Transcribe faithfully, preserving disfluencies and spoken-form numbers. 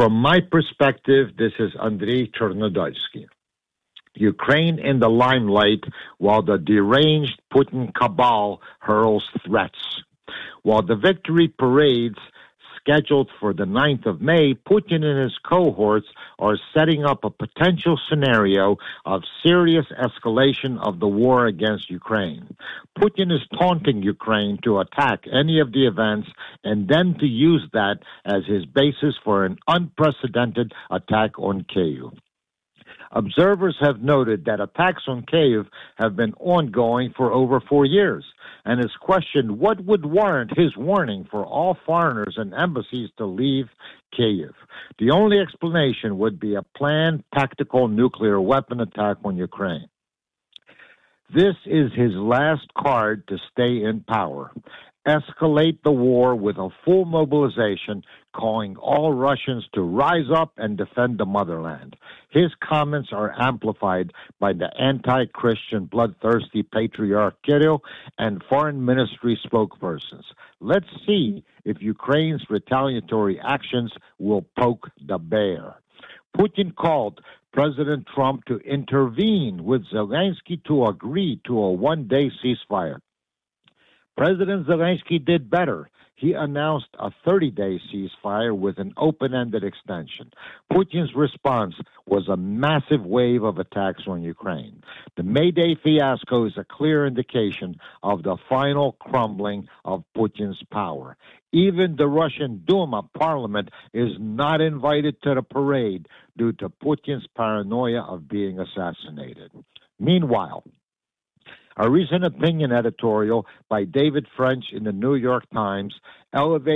From my perspective, this is Andrei Chernodolsky. Ukraine in the limelight while the deranged Putin cabal hurls threats. While the victory parades scheduled for the ninth of May, Putin and his cohorts are setting up a potential scenario of serious escalation of the war against Ukraine. Putin is taunting Ukraine to attack any of the events and then to use that as his basis for an unprecedented attack on Kyiv. Observers have noted that attacks on Kyiv have been ongoing for over four years, and it's questioned what would warrant his warning for all foreigners and embassies to leave Kyiv. The only explanation would be a planned tactical nuclear weapon attack on Ukraine. This is his last card to stay in power. Escalate the war with a full mobilization, calling all Russians to rise up and defend the motherland. His comments are amplified by the anti-Christian, bloodthirsty patriarch Kirill and foreign ministry spokespersons. Let's see if Ukraine's retaliatory actions will poke the bear. Putin called President Trump to intervene with Zelensky to agree to a one-day ceasefire. President Zelensky did better. He announced a thirty-day ceasefire with an open-ended extension. Putin's response was a massive wave of attacks on Ukraine. The May Day fiasco is a clear indication of the final crumbling of Putin's power. Even the Russian Duma parliament is not invited to the parade due to Putin's paranoia of being assassinated. Meanwhile, a recent opinion editorial by David French in the New York Times elevated